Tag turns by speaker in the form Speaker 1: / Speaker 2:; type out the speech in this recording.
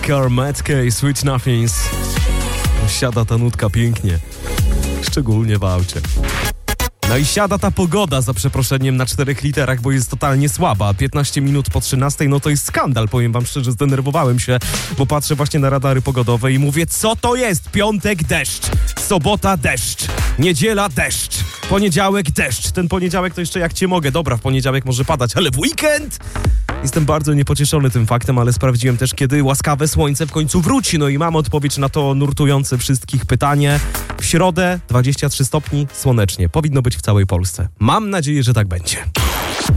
Speaker 1: Oscar Metke i Sweet Nothings. Siada ta nutka pięknie. Szczególnie w aucie. No i siada ta pogoda, za przeproszeniem, na 4 literach, bo jest totalnie słaba. 15 minut po 13, no to jest skandal, powiem wam szczerze, zdenerwowałem się, bo patrzę właśnie na radary pogodowe i mówię, co to jest? Piątek deszcz, sobota deszcz, niedziela deszcz, poniedziałek deszcz. Ten poniedziałek to jeszcze jak cię mogę, dobra, w poniedziałek może padać, ale w weekend? Jestem bardzo niepocieszony tym faktem, ale sprawdziłem też, kiedy łaskawe słońce w końcu wróci. No i mam odpowiedź na to nurtujące wszystkich pytanie. W środę 23 stopni, słonecznie. Powinno być w całej Polsce. Mam nadzieję, że tak będzie.